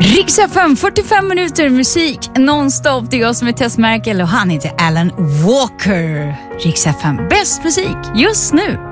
Rix FM, 45 minuter musik nonstop. Det är jag som är Tess Merkel och han heter Alan Walker. Rix FM, bäst musik just nu.